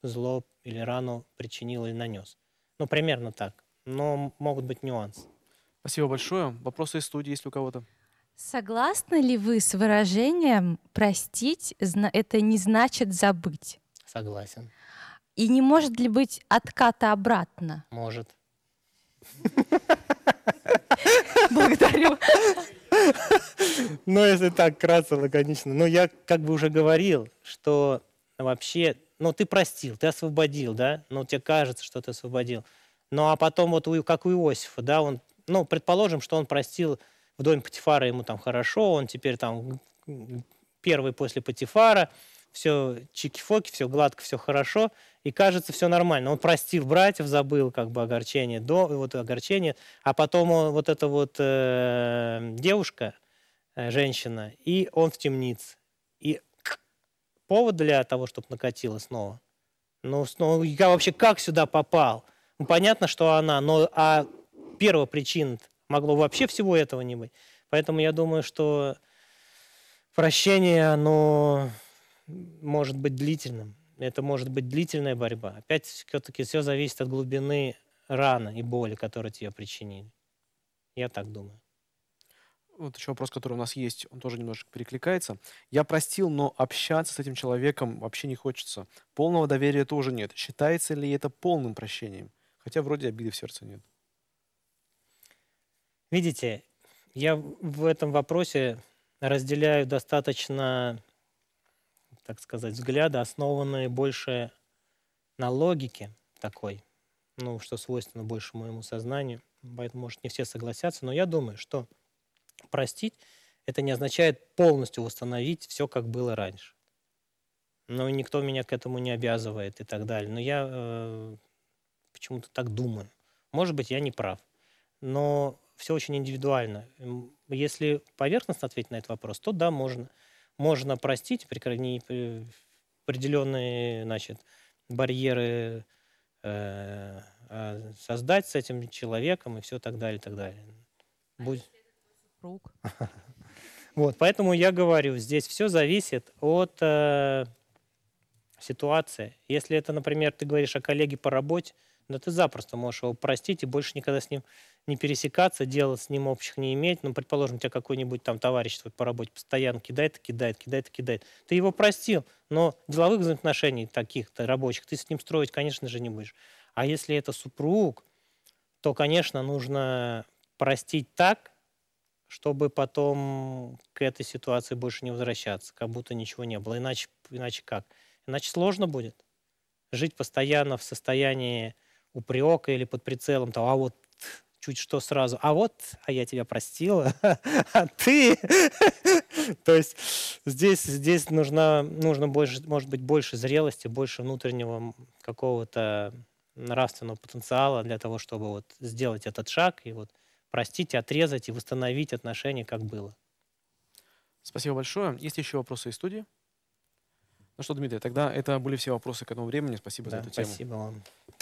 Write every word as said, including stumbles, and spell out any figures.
зло или рану причинил или нанес. Ну, примерно так. Но могут быть нюансы. Спасибо большое. Вопросы из студии есть ли у кого-то? Согласны ли вы с выражением «простить зна- это не значит забыть»? Согласен. И не может ли быть отката обратно? Может. Благодарю. Ну, если так, кратко, лаконично. Ну, я как бы уже говорил, что вообще, ну, ты простил, ты освободил, да? Ну, тебе кажется, что ты освободил. Ну, а потом вот у- как у Иосифа, да, он, ну, предположим, что он простил в доме Патифара, ему там хорошо, он теперь там м, первый после Патифара, все чики-фоки, все гладко, все хорошо, и кажется, все нормально. Он простил братьев, забыл как бы огорчение, до, вот огорчение, а потом он, вот эта вот э, девушка, э, женщина, и он в темнице. И повод для того, чтобы накатило снова. Ну, снова, я вообще как сюда попал? Ну, понятно, что она, но а первопричин могло вообще всего этого не быть. Поэтому я думаю, что прощение, оно может быть длительным. Это может быть длительная борьба. Опять все-таки все зависит от глубины раны и боли, которые тебе причинили. Я так думаю. Вот еще вопрос, который у нас есть, он тоже немножечко перекликается. Я простил, но общаться с этим человеком вообще не хочется. Полного доверия тоже нет. Считается ли это полным прощением? Хотя вроде обиды в сердце нет. Видите, я в этом вопросе разделяю достаточно, так сказать, взгляды, основанные больше на логике такой, ну, что свойственно больше моему сознанию. Поэтому, может, не все согласятся, но я думаю, что простить это не означает полностью восстановить все, как было раньше. Но никто меня к этому не обязывает и так далее. Но я э, почему-то так думаю. Может быть, я не прав. Но все очень индивидуально. М, Если поверхностно ответить на этот вопрос, то да, можно. Можно простить, прекрани- э, определенные, значит, барьеры э, а, создать с этим человеком и все так далее, так далее. Будь- Супруг. Вот, поэтому я говорю, здесь все зависит от э, ситуации. Если это, например, ты говоришь о коллеге по работе, да ты запросто можешь его простить и больше никогда с ним не пересекаться, дела с ним общих не иметь. Ну, предположим, тебя какой-нибудь там товарищ твой по работе постоянно кидает, и кидает, кидает, и кидает. Ты его простил, но деловых взаимоотношений таких-то рабочих ты с ним строить, конечно же, не будешь. А если это супруг, то, конечно, нужно простить так, чтобы потом к этой ситуации больше не возвращаться, как будто ничего не было. Иначе, иначе как? Иначе сложно будет жить постоянно в состоянии упрека или под прицелом того, а вот чуть что сразу, а вот, а я тебя простила, а ты... То есть здесь, здесь нужна, нужно больше, может быть, больше зрелости, больше внутреннего м, какого-то нравственного потенциала для того, чтобы вот сделать этот шаг и вот простить, отрезать и восстановить отношения, как было. Спасибо большое. Есть еще вопросы из студии? Ну что, Дмитрий, тогда это были все вопросы к этому времени. Спасибо за Да, эту тему. спасибо вам.